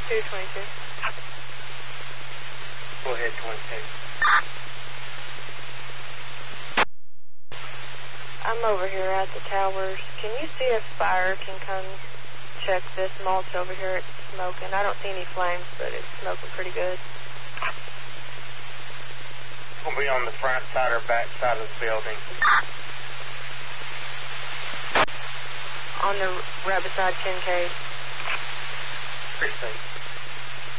222. Go ahead, 22. I'm over here at the towers. Can you see if fire can come check this mulch over here? It's smoking. I don't see any flames, but it's smoking pretty good. We'll be on the front side or back side of the building. On the right beside Kincaid. Precinct